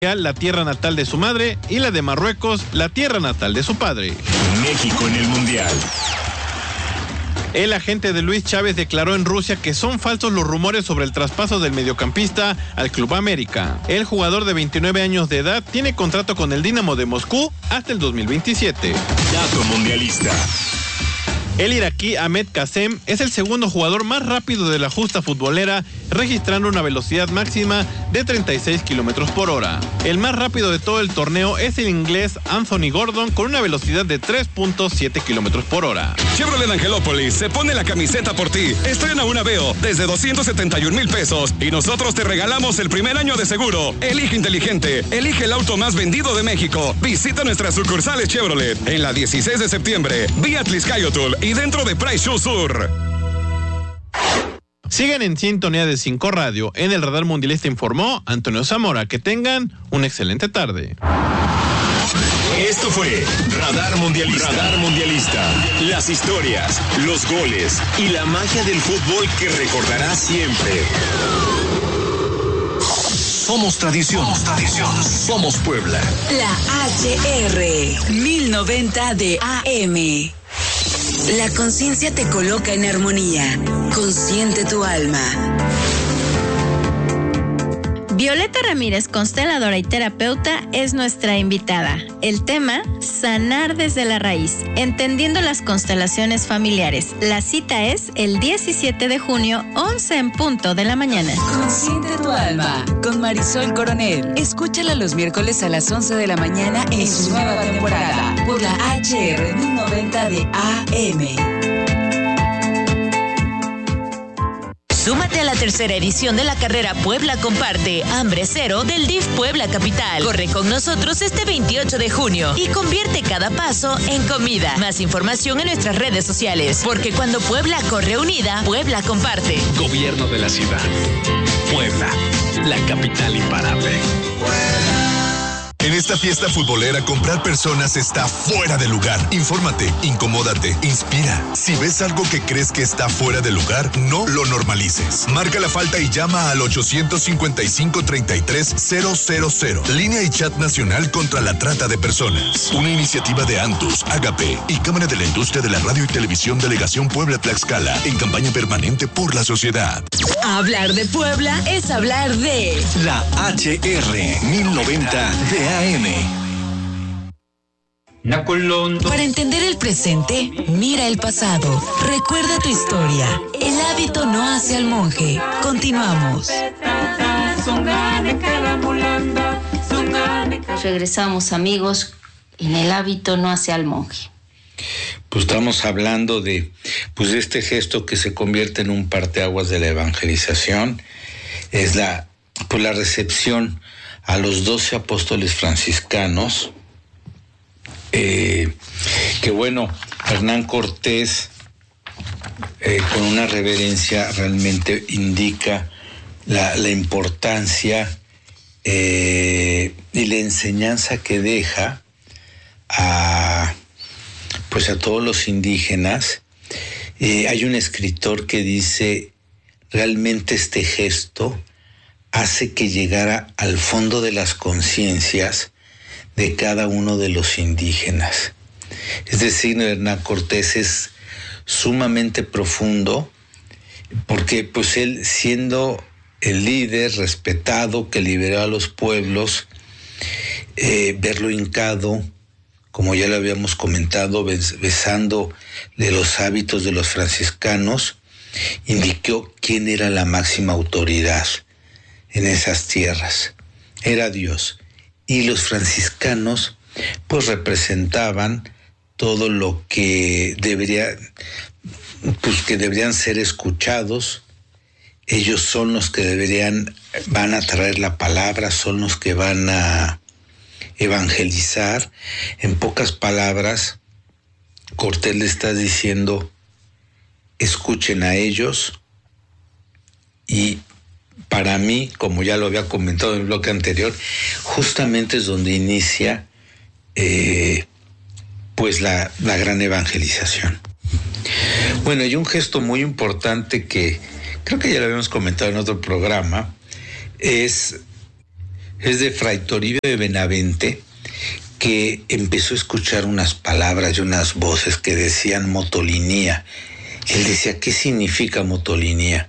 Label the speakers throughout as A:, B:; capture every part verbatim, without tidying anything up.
A: la tierra natal de su madre, y la de Marruecos, la tierra natal de su padre.
B: México en el Mundial.
A: El agente de Luis Chávez declaró en Rusia que son falsos los rumores sobre el traspaso del mediocampista al Club América. El jugador de veintinueve años de edad tiene contrato con el Dinamo de Moscú hasta el dos mil veintisiete.
B: Dato mundialista.
A: El iraquí Ahmed Kassem es el segundo jugador más rápido de la justa futbolera, registrando una velocidad máxima de treinta y seis kilómetros por hora. El más rápido de todo el torneo es el inglés Anthony Gordon, con una velocidad de tres punto siete kilómetros por hora.
C: Chevrolet Angelópolis se pone la camiseta por ti. Estrena un Aveo desde doscientos setenta y un mil pesos y nosotros te regalamos el primer año de seguro. Elige inteligente, elige el auto más vendido de México. Visita nuestras sucursales Chevrolet en la dieciséis de septiembre, vía Tliscayotul y dentro de Price Show Sur.
A: Sigan en sintonía de cinco Radio. En el Radar Mundialista informó Antonio Zamora. Que tengan una excelente tarde.
B: Esto fue Radar Mundialista. Radar Mundialista. Las historias, los goles y la magia del fútbol que recordarás siempre. Somos tradición. Somos tradición. Somos Puebla.
D: La H R mil noventa de A M. La conciencia te coloca en armonía. Consciente tu alma.
E: Violeta Ramírez, consteladora y terapeuta, es nuestra invitada. El tema, sanar desde la raíz, entendiendo las constelaciones familiares. La cita es el diecisiete de junio, once en punto de la mañana.
D: Consciente tu alma, con Marisol Coronel. Escúchala los miércoles a las once de la mañana en su nueva temporada, por la H R mil noventa de A M.
F: Súmate a la tercera edición de la carrera Puebla Comparte, Hambre Cero del D I F Puebla Capital. Corre con nosotros este veintiocho de junio y convierte cada paso en comida. Más información en nuestras redes sociales, porque cuando Puebla corre unida, Puebla comparte.
G: Gobierno de la ciudad. Puebla, la capital imparable.
H: En esta fiesta futbolera, comprar personas está fuera de lugar. Infórmate, incomódate, inspira. Si ves algo que crees que está fuera de lugar, no lo normalices. Marca la falta y llama al ochocientos cincuenta y cinco, treinta y tres, cero cero cero. Línea y chat nacional contra la trata de personas. Una iniciativa de Antus, Agape y Cámara de la Industria de la Radio y Televisión Delegación Puebla-Tlaxcala, en campaña permanente por la sociedad.
D: Hablar de Puebla es hablar de
B: La H R mil noventa de A M.
D: Para entender el presente, mira el pasado. Recuerda tu historia. El hábito no hace al monje. Continuamos.
I: Regresamos, amigos. En el hábito no hace al monje.
J: Pues estamos hablando de, pues de este gesto que se convierte en un parteaguas de la evangelización. Es la, pues la recepción a los doce apóstoles franciscanos, eh, que bueno, Hernán Cortés, eh, con una reverencia realmente indica la, la importancia eh, y la enseñanza que deja a, pues a todos los indígenas. Eh, hay un escritor que dice, realmente este gesto hace que llegara al fondo de las conciencias de cada uno de los indígenas. Es decir, Hernán Cortés es sumamente profundo, porque pues él, siendo el líder respetado que liberó a los pueblos, eh, verlo hincado, como ya lo habíamos comentado, besando de los hábitos de los franciscanos, indicó quién era la máxima autoridad en esas tierras. Era Dios. Y los franciscanos pues representaban todo lo que debería, pues que deberían ser escuchados. Ellos son los que deberían, van a traer la palabra, son los que van a evangelizar. En pocas palabras, Cortés le está diciendo, escuchen a ellos. Y para mí, como ya lo había comentado en el bloque anterior, justamente es donde inicia eh, pues la, la gran evangelización. Bueno, y un gesto muy importante que creo que ya lo habíamos comentado en otro programa, es es de Fray Toribio de Benavente, que empezó a escuchar unas palabras y unas voces que decían motolinía. Él decía, ¿qué significa motolinía?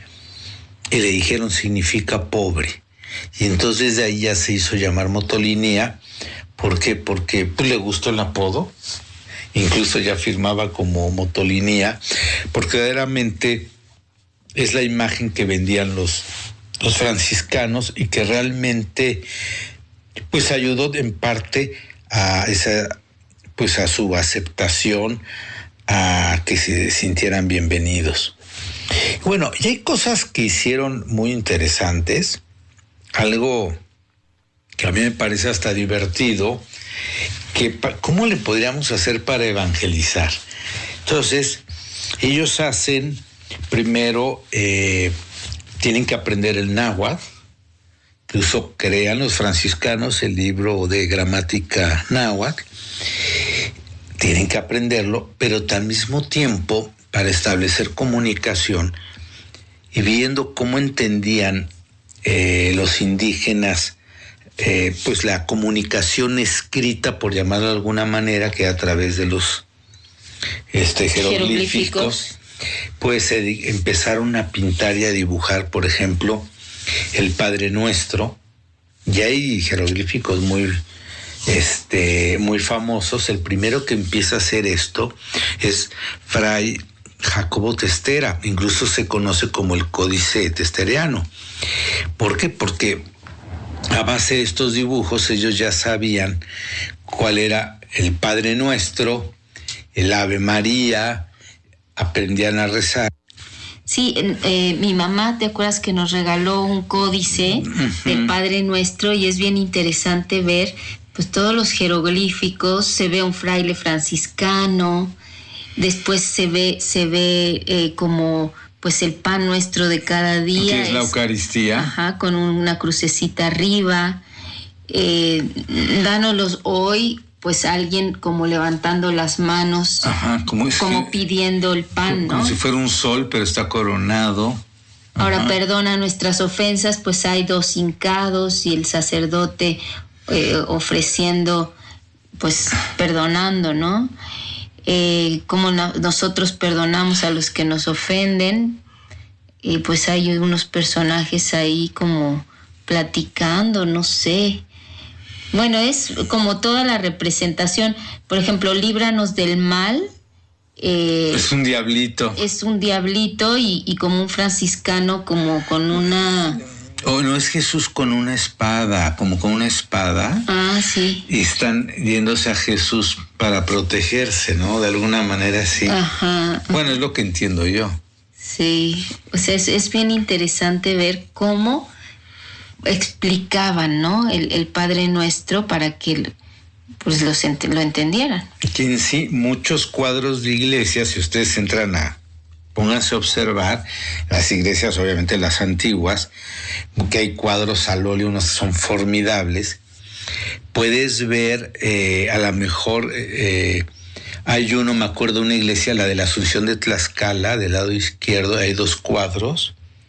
J: Y le dijeron, significa pobre. Y entonces de ahí ya se hizo llamar motolinía. ¿Por qué? Porque pues, le gustó el apodo. Incluso ya firmaba como motolinía, porque verdaderamente es la imagen que vendían los, los franciscanos y que realmente pues ayudó en parte a esa, pues a su aceptación, a que se sintieran bienvenidos. Bueno, y hay cosas que hicieron muy interesantes, algo que a mí me parece hasta divertido, que ¿cómo le podríamos hacer para evangelizar? Entonces, ellos hacen, primero, eh, tienen que aprender el náhuatl, incluso crean los franciscanos el libro de gramática náhuatl, tienen que aprenderlo, pero al mismo tiempo, para establecer comunicación y viendo cómo entendían eh, los indígenas, Eh, pues la comunicación escrita, por llamarlo de alguna manera, que a través de los este, jeroglíficos, pues se eh, empezaron a pintar y a dibujar, por ejemplo, el Padre Nuestro, y hay jeroglíficos muy, este, muy famosos. El primero que empieza a hacer esto es Fray Jacobo Testera, incluso se conoce como el Códice Testeriano. ¿Por qué? Porque a base de estos dibujos ellos ya sabían cuál era el Padre Nuestro, el Ave María, aprendían a rezar.
I: Sí, eh, mi mamá, ¿te acuerdas que nos regaló un códice uh-huh. del Padre Nuestro? Y es bien interesante ver pues todos los jeroglíficos, se ve un fraile franciscano, después se ve, se ve eh, como pues el pan nuestro de cada día.
J: Que es la Eucaristía.
I: Ajá, con una crucecita arriba. Eh, dánoslos hoy, pues alguien como levantando las manos,
J: ajá, como, es
I: como
J: que,
I: pidiendo el pan,
J: como
I: ¿no?
J: si fuera un sol, pero está coronado.
I: Ahora,
J: ajá.
I: Perdona nuestras ofensas, pues hay dos hincados y el sacerdote eh, ofreciendo, pues perdonando, ¿no? Eh, como no, nosotros perdonamos a los que nos ofenden, y pues hay unos personajes ahí como platicando, no sé. Bueno, es como toda la representación. Por ejemplo, líbranos del mal. Eh,
J: es un diablito.
I: Es un diablito y, y como un franciscano, como con una...
J: Oh, no, es Jesús con una espada, como con una espada.
I: Ah, sí.
J: Y están yéndose a Jesús para protegerse, ¿no? De alguna manera así.
I: Ajá.
J: Bueno, es lo que entiendo yo.
I: Sí, o sea, es, es bien interesante ver cómo explicaban, ¿no? El, el Padre Nuestro para que pues los ent- lo entendieran.
J: Que en sí, muchos cuadros de iglesias, si ustedes entran a... Pónganse a observar las iglesias, obviamente las antiguas, que hay cuadros al óleo, unos son formidables. Puedes ver, eh, a lo mejor, eh, hay uno, me acuerdo, una iglesia, la de la Asunción de Tlaxcala, del lado izquierdo, hay dos cuadros,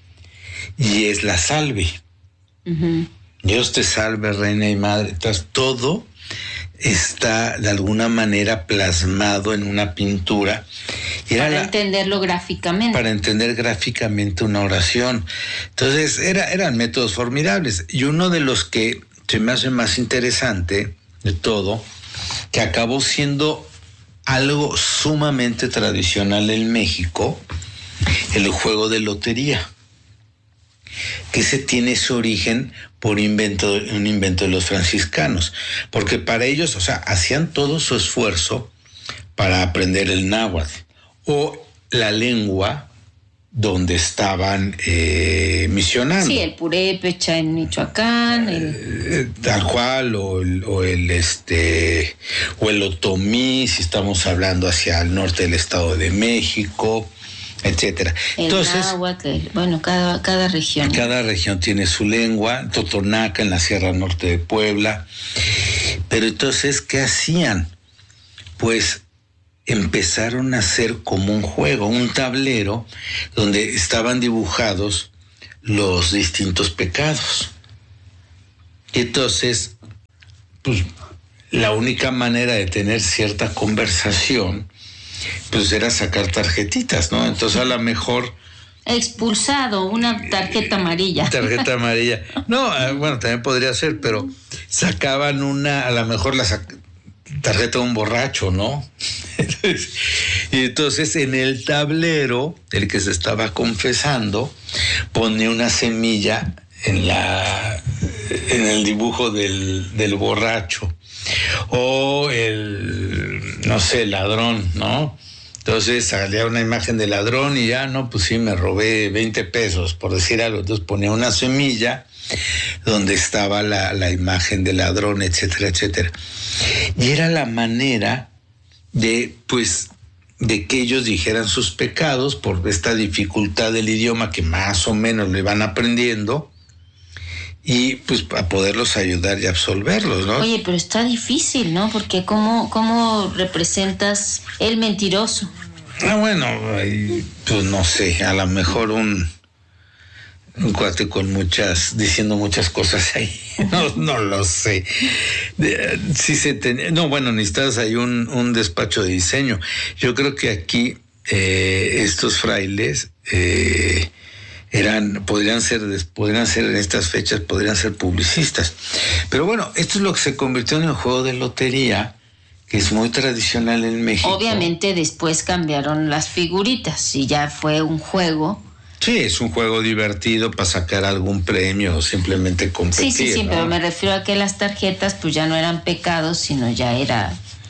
J: y es la salve. Uh-huh. Dios te salve, reina y madre. Entonces, todo está de alguna manera plasmado en una pintura.
I: Era para la, entenderlo gráficamente.
J: Para entender gráficamente una oración. Entonces, era, eran métodos formidables. Y uno de los que se me hace más interesante de todo, que acabó siendo algo sumamente tradicional en México, el juego de lotería, que ese tiene su origen por invento, un invento de los franciscanos, porque para ellos, o sea, hacían todo su esfuerzo para aprender el náhuatl o la lengua donde estaban eh, misionando.
I: Sí, el purépecha en Michoacán, el...
J: Eh, tal cual, o el, o el este, o el otomí, si estamos hablando hacia el norte del Estado de México, etcétera.
I: El Entonces, náhuatl, bueno, cada, cada región.
J: Cada región tiene su lengua. Totonaca en la Sierra Norte de Puebla. Pero entonces, ¿qué hacían? Pues empezaron a hacer como un juego, un tablero donde estaban dibujados los distintos pecados. Y entonces, pues la única manera de tener cierta conversación, pues era sacar tarjetitas, ¿no? Entonces a lo mejor...
I: Expulsado, una tarjeta amarilla.
J: Tarjeta amarilla. No, bueno, también podría ser, pero sacaban una, a lo mejor la sac- tarjeta de un borracho, ¿no? Y entonces en el tablero, el que se estaba confesando, pone una semilla en la en el dibujo del, del borracho. O el, no sé, el ladrón, ¿no? Entonces salía una imagen de ladrón y ya, no, pues sí, me robé veinte pesos, por decir algo. Entonces ponía una semilla donde estaba la, la imagen del ladrón, etcétera, etcétera. Y era la manera de, pues, de que ellos dijeran sus pecados por esta dificultad del idioma que más o menos lo iban aprendiendo y pues a poderlos ayudar y absolverlos, ¿no?
I: Oye, pero está difícil, ¿no? Porque ¿cómo, cómo representas el mentiroso?
J: Ah, bueno, pues no sé, a lo mejor un, un cuate con muchas, diciendo muchas cosas ahí, no, no lo sé. Sí se tenía, no, bueno, necesitas ahí un, un despacho de diseño. Yo creo que aquí eh, estos frailes... Eh, eran, podrían ser, podrían ser en estas fechas, podrían ser publicistas. Pero bueno, esto es lo que se convirtió en el juego de lotería, que es muy tradicional en México.
I: Obviamente después cambiaron las figuritas y ya fue un juego.
J: Sí, es un juego divertido para sacar algún premio o simplemente competir.
I: Sí, sí, sí,
J: ¿no?
I: pero me refiero a que las tarjetas pues ya no eran pecados, sino ya era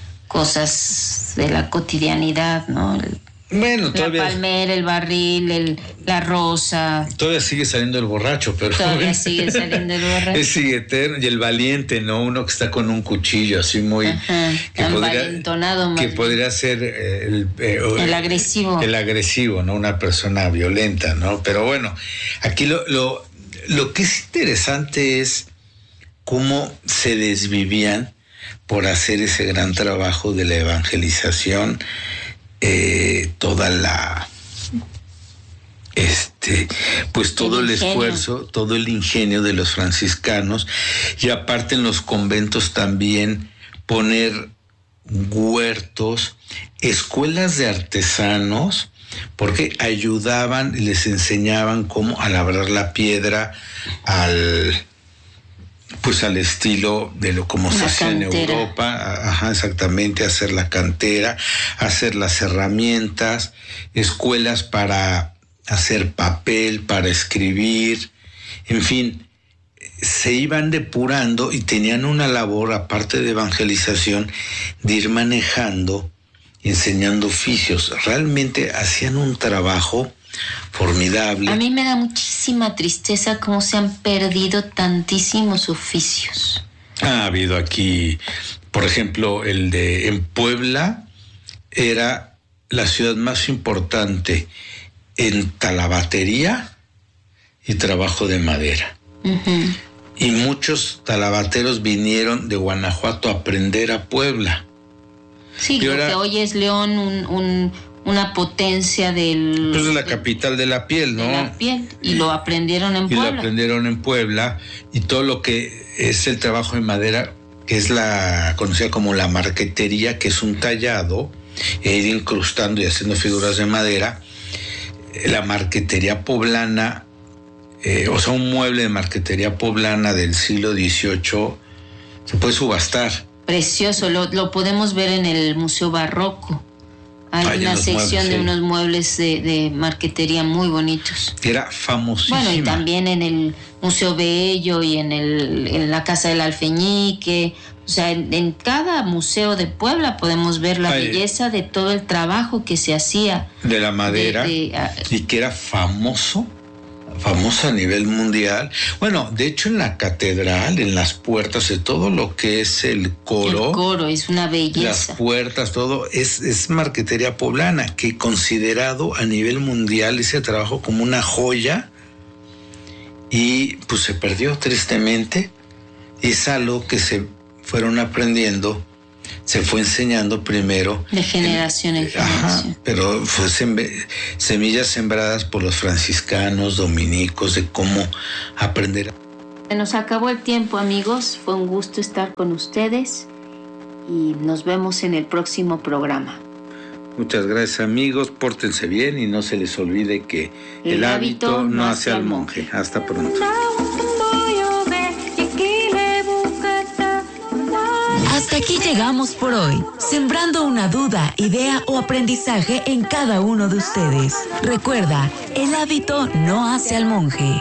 I: cosas de la cotidianidad, ¿no? El,
J: Bueno, todavía...
I: La palmera, el barril, el, la rosa.
J: Todavía sigue saliendo el borracho, pero...
I: Todavía sigue saliendo el borracho.
J: Es sigue eterno. Y el valiente, ¿no? Uno que está con un cuchillo así muy...
I: Ajá,
J: que podría,
I: envalentonado más
J: que
I: bien.
J: podría ser eh, el... Eh,
I: el agresivo.
J: El agresivo, ¿no? Una persona violenta, ¿no? Pero bueno, aquí lo, lo, lo que es interesante es cómo se desvivían por hacer ese gran trabajo de la evangelización. Eh, toda la este pues todo el, el esfuerzo, todo el ingenio de los franciscanos, y aparte en los conventos también poner huertos, escuelas de artesanos, porque ayudaban y les enseñaban cómo a labrar la piedra al pues al estilo de lo como se hacía en Europa, ajá, exactamente, hacer la cantera, hacer las herramientas, escuelas para hacer papel, para escribir, en fin, se iban depurando y tenían una labor, aparte de evangelización, de ir manejando, enseñando oficios. Realmente hacían un trabajo formidable.
I: A mí me da muchísima tristeza cómo se han perdido tantísimos oficios.
J: Ha habido aquí, por ejemplo, el de en Puebla era la ciudad más importante en talabatería y trabajo de madera. Uh-huh. Y muchos talabateros vinieron de Guanajuato a aprender a Puebla.
I: Sí, y lo ahora, que hoy es León, un... un una potencia del...
J: Pues es la capital de la piel, ¿no?
I: De la piel, y lo aprendieron en Puebla.
J: Y lo aprendieron en Puebla, y todo lo que es el trabajo de madera, que es la conocida como la marquetería, que es un tallado, e ir incrustando y haciendo figuras de madera. La marquetería poblana, eh, o sea, un mueble de marquetería poblana del siglo dieciocho, se puede subastar.
I: Precioso, lo, lo podemos ver en el Museo Barroco. Hay Ay, una sección muebles, de sí. unos muebles de, de marquetería muy bonitos.
J: Era famosísima.
I: Bueno, y también en el Museo Bello y en, el, en la Casa del Alfeñique. O sea, en, en cada museo de Puebla podemos ver la Ay, belleza de todo el trabajo que se hacía.
J: De la madera.
I: De, de, uh,
J: y que era famoso. Famosa a nivel mundial. Bueno, de hecho en la catedral, en las puertas, de todo lo que es el coro.
I: El coro es una belleza.
J: Las puertas, todo, es, es marquetería poblana, que considerado a nivel mundial ese trabajo como una joya, y pues se perdió tristemente. Es algo que se fueron aprendiendo, se fue enseñando primero.
I: De generación en, en generación.
J: Ajá, pero fue sem- semillas sembradas por los franciscanos, dominicos, de cómo aprender.
I: Se nos acabó el tiempo, amigos. Fue un gusto estar con ustedes y nos vemos en el próximo programa.
J: Muchas gracias, amigos. Pórtense bien y no se les olvide que el, el hábito, hábito no hace al monje. monje. Hasta pronto.
D: Hasta aquí llegamos por hoy, sembrando una duda, idea o aprendizaje en cada uno de ustedes. Recuerda, el hábito no hace al monje.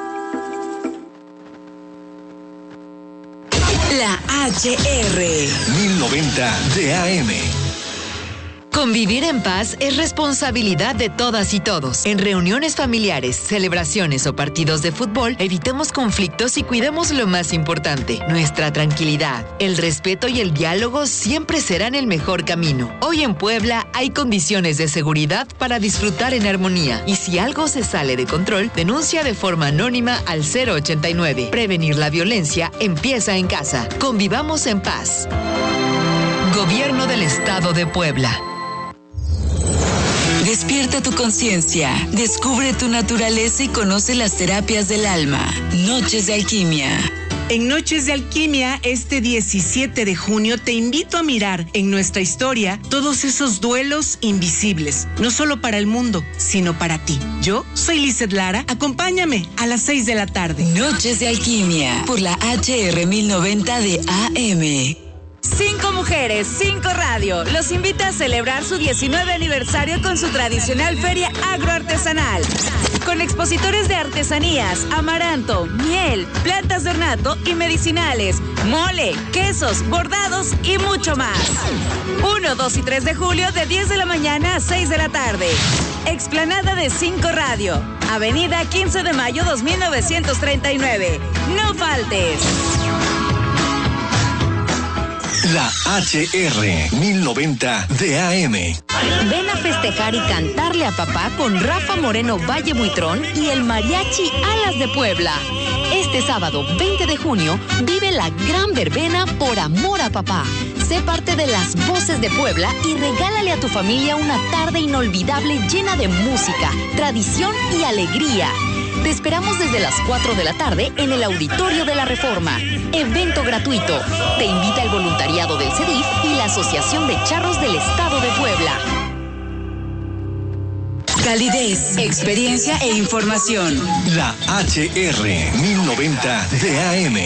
D: La H R
B: mil noventa de A M.
F: Convivir en paz es responsabilidad de todas y todos. En reuniones familiares, celebraciones o partidos de fútbol, evitemos conflictos y cuidemos lo más importante, nuestra tranquilidad. El respeto y el diálogo siempre serán el mejor camino. Hoy en Puebla hay condiciones de seguridad para disfrutar en armonía. Y si algo se sale de control, denuncia de forma anónima al cero ochenta y nueve. Prevenir la violencia empieza en casa. Convivamos en paz. Gobierno del Estado de Puebla.
D: Despierta tu conciencia, descubre tu naturaleza y conoce las terapias del alma. Noches de Alquimia.
K: En Noches de Alquimia, este diecisiete de junio, te invito a mirar en nuestra historia todos esos duelos invisibles, no solo para el mundo, sino para ti. Yo soy Lizeth Lara, acompáñame a las seis de la tarde.
D: Noches de Alquimia, por la H R mil noventa de A M.
L: Cinco Mujeres, Cinco Radio los invita a celebrar su diecinueve aniversario con su tradicional feria agroartesanal. Con expositores de artesanías, amaranto, miel, plantas de ornato y medicinales, mole, quesos, bordados y mucho más. uno, dos y tres de julio de diez de la mañana a seis de la tarde. Explanada de Cinco Radio, Avenida quince de mayo dos mil novecientos treinta y nueve. No faltes.
B: La H R mil noventa de A M.
F: Ven a festejar y cantarle a papá con Rafa Moreno Valle Buitrón y el Mariachi Alas de Puebla. Este sábado veinte de junio vive la gran verbena Por Amor a Papá. Sé parte de las voces de Puebla y regálale a tu familia una tarde inolvidable llena de música, tradición y alegría. Te esperamos desde las cuatro de la tarde en el Auditorio de la Reforma. Evento gratuito. Te invita el voluntariado del C E D I F y la Asociación de Charros del Estado de Puebla.
D: Calidez, experiencia e información.
B: La H R mil noventa de A M.